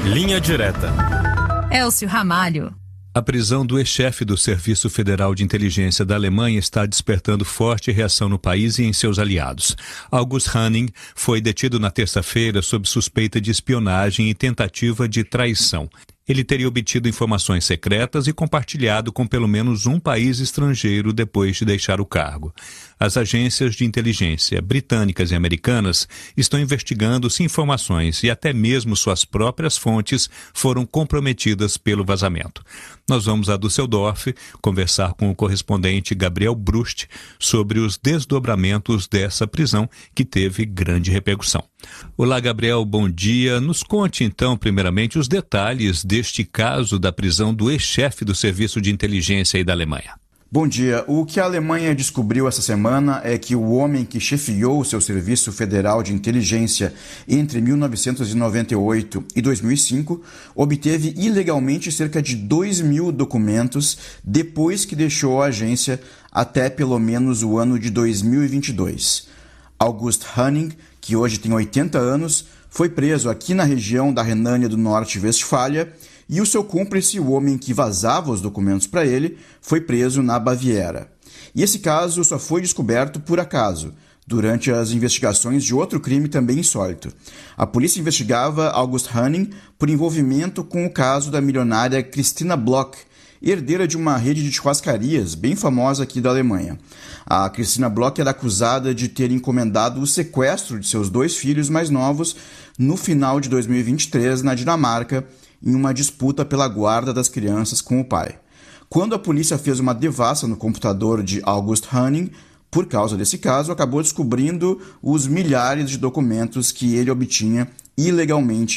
Linha Direta. Elcio Ramalho. A prisão do ex-chefe do Serviço Federal de Inteligência da Alemanha está despertando forte reação no país e em seus aliados. August Hanning foi detido na terça-feira sob suspeita de espionagem e tentativa de traição. Ele teria obtido informações secretas e compartilhado com pelo menos um país estrangeiro depois de deixar o cargo. As agências de inteligência britânicas e americanas estão investigando se informações e até mesmo suas próprias fontes foram comprometidas pelo vazamento. Nós vamos a Düsseldorf conversar com o correspondente Gabriel Brust sobre os desdobramentos dessa prisão que teve grande repercussão. Olá, Gabriel, bom dia. Nos conte então, primeiramente, os detalhes deste caso da prisão do ex-chefe do Serviço de Inteligência da Alemanha. Bom dia. O que a Alemanha descobriu essa semana é que o homem que chefiou o seu Serviço Federal de Inteligência entre 1998 e 2005 obteve ilegalmente cerca de 2.000 documentos depois que deixou a agência até pelo menos o ano de 2022. August Hanning, que hoje tem 80 anos, foi preso aqui na região da Renânia do Norte-Westfália e o seu cúmplice, o homem que vazava os documentos para ele, foi preso na Baviera. E esse caso só foi descoberto por acaso, durante as investigações de outro crime também insólito. A polícia investigava August Hanning por envolvimento com o caso da milionária Christina Bloch, herdeira de uma rede de churrascarias bem famosa aqui da Alemanha. A Christina Bloch era acusada de ter encomendado o sequestro de seus 2 filhos mais novos no final de 2023 na Dinamarca, em uma disputa pela guarda das crianças com o pai. Quando a polícia fez uma devassa no computador de August Hanning, por causa desse caso, acabou descobrindo os milhares de documentos que ele obtinha ilegalmente